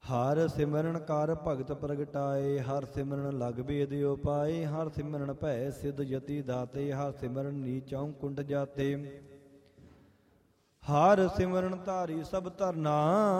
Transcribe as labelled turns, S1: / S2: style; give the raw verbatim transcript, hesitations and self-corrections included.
S1: ਹਰ ਸਿਮਰਨ ਕਰ ਭਗਤ ਪ੍ਰਗਟਾਏ, ਹਰ ਸਿਮਰਨ ਲਗ ਬੇਦ ਉਪਾਏ, ਹਰ ਸਿਮਰਨ ਭੈ ਸਿਧ ਜਤੀ ਦਾਤੇ, ਹਰ ਸਿਮਰਨ ਨੀਚਉ ਕੁੰਡ ਜਾਤੇ। ਹਰ ਸਿਮਰਨ ਧਾਰੀ ਸਭ ਧਰਨਾ,